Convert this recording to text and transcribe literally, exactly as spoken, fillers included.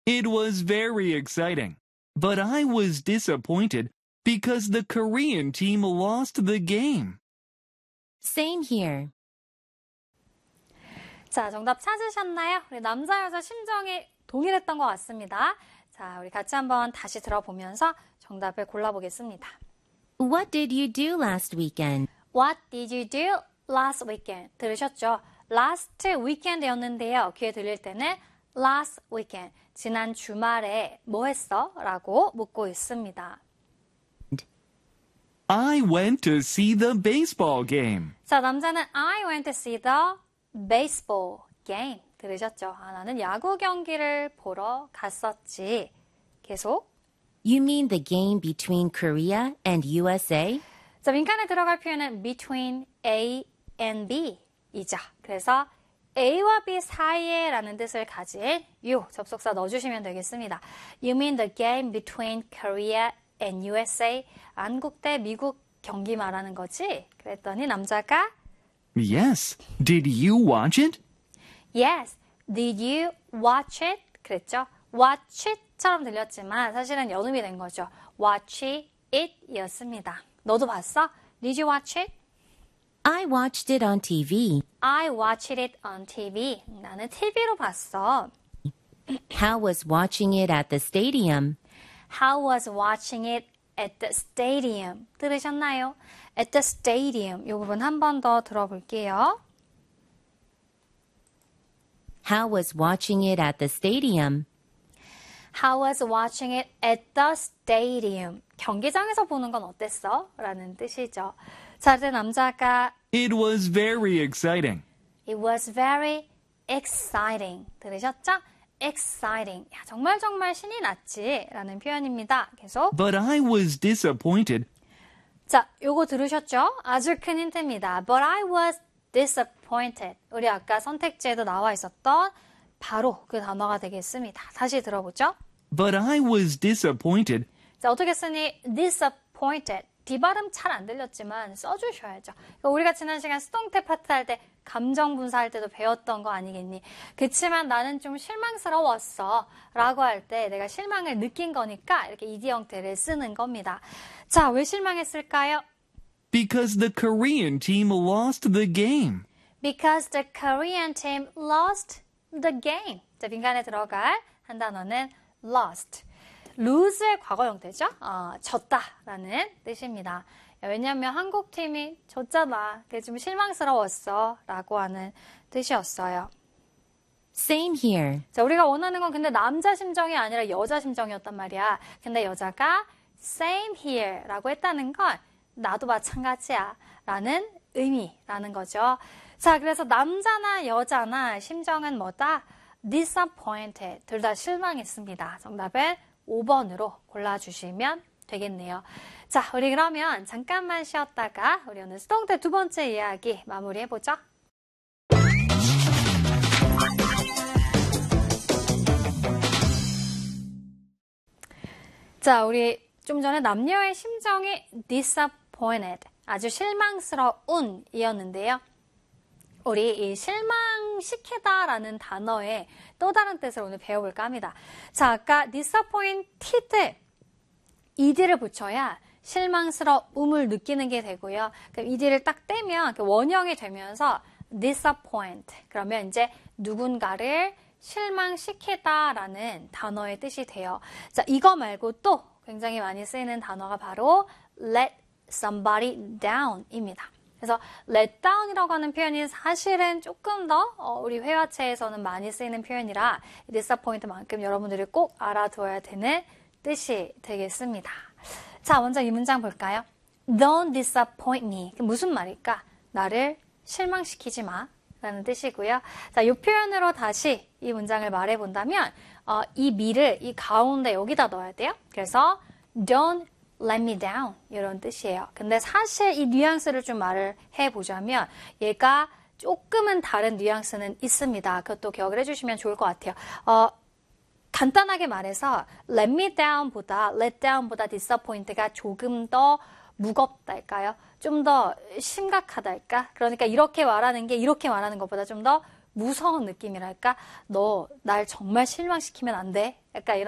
It was very exciting, but I was disappointed because the Korean team lost the game. Same here. 자, 정답 찾으셨나요? 우리 남자, 여자 심정이 동일했던 것 같습니다. 자, 우리 같이 한번 다시 들어보면서 정답을 골라보겠습니다. What did you do last weekend? What did you do last weekend? 들으셨죠? last weekend였는데요. 귀에 들릴 때는 last weekend, 지난 주말에 뭐 했어? 라고 묻고 있습니다. I went to see the baseball game. 자, 남자는 I went to see the baseball game. 들으셨죠? 아, 나는 야구 경기를 보러 갔었지. 계속. You mean the game between Korea and U S A? 자, 빈칸에 들어갈 표현은 between A and B 이죠. 그래서 A와 B 사이에 라는 뜻을 가진 U 접속사 넣어주시면 되겠습니다. You mean the game between Korea and U S A? 한국 대 미국 경기 말하는 거지? 그랬더니 남자가 Yes. Did you watch it? Yes. Did you watch it? 그랬죠? Watch it처럼 들렸지만 사실은 연음이 된 거죠. Watch it 이었습니다. 너도 봤어? Did you watch it? I watched it on T V. I watched it on T V. 나는 티비로 봤어. How was watching it at the stadium? How was watching it at the stadium? 들으셨나요? At the stadium. 이 부분 한 번 더 들어볼게요. How was watching it at the stadium? How was watching it at the stadium? 경기장에서 보는 건 어땠어? 라는 뜻이죠. 자, 이제 남자가 It was very exciting. It was very exciting. 들으셨죠? exciting. 야, 정말 정말 신이 났지 라는 표현입니다. 계속. But I was disappointed. 자, 요거 들으셨죠? 아주 큰 힌트입니다. But I was disappointed. 우리 아까 선택지에도 나와 있었던 바로 그 단어가 되겠습니다. 다시 들어보죠. But I was disappointed. 자, 어떻게 쓰니? disappointed. 뒤발음 잘 안 들렸지만 써주셔야죠. 그러니까 우리가 지난 시간 수동태 파트 할 때 감정 분사할 때도 배웠던 거 아니겠니? 그치만 나는 좀 실망스러웠어 라고 할 때 내가 실망을 느낀 거니까 이렇게 이디 형태를 쓰는 겁니다. 자, 왜 실망했을까요? Because the Korean team lost the game. Because the Korean team lost the game. 자, 빈칸에 들어갈 한 단어는 lost. lose의 과거 형태죠. 어, 졌다라는 뜻입니다. 왜냐하면 한국 팀이 졌잖아. 그게 좀 실망스러웠어. 라고 하는 뜻이었어요. Same here. 자, 우리가 원하는 건 근데 남자 심정이 아니라 여자 심정이었단 말이야. 근데 여자가 same here 라고 했다는 건 나도 마찬가지야 라는 의미라는 거죠. 자, 그래서 남자나 여자나 심정은 뭐다? disappointed. 둘 다 실망했습니다. 정답은 오 번으로 골라주시면 되겠네요. 자, 우리 그러면 잠깐만 쉬었다가 우리 오늘 수동태 두 번째 이야기 마무리해보죠. 자, 우리 좀 전에 남녀의 심정이 disappointed, 아주 실망스러운 이었는데요. 우리 이 실망시키다라는 단어의 또 다른 뜻을 오늘 배워볼까 합니다. 자, 아까 disappointed, ed를 붙여야 실망스러움을 느끼는 게 되고요. 그럼 ed를 딱 떼면 원형이 되면서 disappoint, 그러면 이제 누군가를 실망시키다라는 단어의 뜻이 돼요. 자, 이거 말고 또 굉장히 많이 쓰이는 단어가 바로 let somebody down입니다. 그래서 let down이라고 하는 표현이 사실은 조금 더 우리 회화체에서는 많이 쓰이는 표현이라 disappoint만큼 여러분들이 꼭 알아두어야 되는 뜻이 되겠습니다. 자, 먼저 이 문장 볼까요? Don't disappoint me. 무슨 말일까? 나를 실망시키지 마 라는 뜻이고요. 자, 이 표현으로 다시 이 문장을 말해본다면 어, 이 me를 이 가운데 여기다 넣어야 돼요. 그래서 don't let me down 이런 뜻이에요. 근데 사실 이 뉘앙스를 좀 말을 해보자면 얘가 조금은 다른 뉘앙스는 있습니다. 그것도 기억을 해주시면 좋을 것 같아요. 어, 간단하게 말해서 let me down보다 let down보다 disappoint가 조금 더 무겁달까요? 좀 더 심각하달까? 그러니까 이렇게 말하는 게 이렇게 말하는 것보다 좀 더 무서운 느낌이랄까? 너 날 정말 실망시키면 안 돼? 약간 이런